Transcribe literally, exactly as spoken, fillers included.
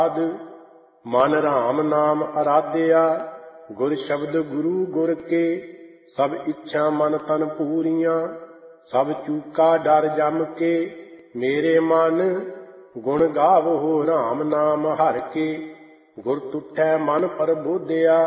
ਮਨ ਰਾਮ ਨਾਮ ਅਰਾਧਿਆ, ਗੁਰ ਸ਼ਬਦ ਗੁਰੂ ਗੁਰ ਕੇ, ਸਭ ਇੱਛਾ ਮਨ ਤਨ ਪੂਰੀਆਂ, ਸਭ ਚੂਕਾ ਡਰ ਜਮ ਕੇ। ਮੇਰੇ ਮਨ ਗੁਣ ਗਾਵੋ ਰਾਮ ਨਾਮ ਹਰਿ ਕੇ, ਗੁਰ ਤੁਠੈ ਮਨ ਪ੍ਰਬੋਧਿਆ।